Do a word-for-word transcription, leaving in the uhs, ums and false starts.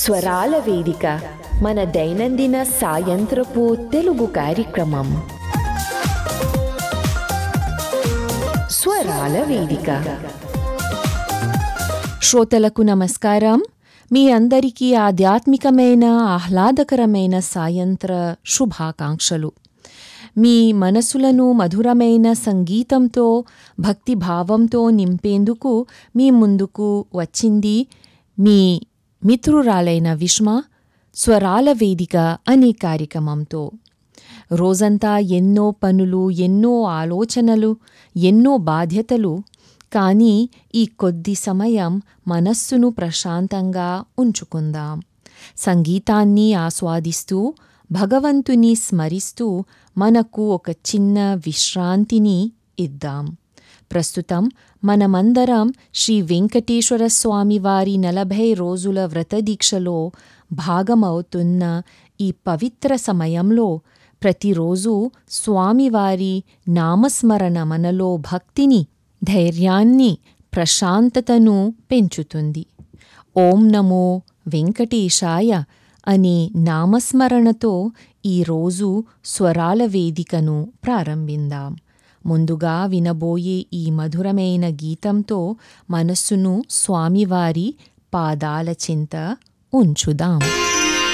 స్వరాల వేదిక మన దైనందిన సాయంత్రపు తెలుగు కార్యక్రమం. స్వరాల వేదిక. శ్రోతలకు నమస్కారం. మీ అందరికీ ఆధ్యాత్మికమైన ఆహ్లాదకరమైన సాయంత్ర శుభాకాంక్షలు. మీ మనసులను మధురమైన సంగీతంతో భక్తిభావంతో నింపేందుకు మీ ముందుకు వచ్చింది మీ మిత్రురాలైన విష్మ స్వరాల వేదిక అనే కార్యక్రమంతో. రోజంతా ఎన్నో పనులు, ఎన్నో ఆలోచనలు, ఎన్నో బాధ్యతలు. కానీ ఈ కొద్ది సమయం మనస్సును ప్రశాంతంగా ఉంచుకుందాం. సంగీతాన్ని ఆస్వాదిస్తూ, భగవంతుని స్మరిస్తూ మనకు ఒక చిన్న విశ్రాంతిని ఇద్దాం. ప్రస్తుతం మనమందరం శ్రీ వెంకటేశ్వర స్వామివారి నలభై రోజుల వ్రతదీక్షలో భాగమవుతున్న ఈ పవిత్ర సమయంలో ప్రతిరోజు స్వామివారి నామస్మరణ మనలో భక్తిని, ధైర్యాన్ని, ప్రశాంతతను పెంచుతుంది. ఓం నమో వెంకటేశాయ అనే నామస్మరణతో ఈరోజు స్వరాల వేదికను ప్రారంభిందాం. ముందుగా వినబోయే ఈ మధురమైన గీతంతో మనస్సును స్వామివారి పాదాల చింత ఉంచుదాం.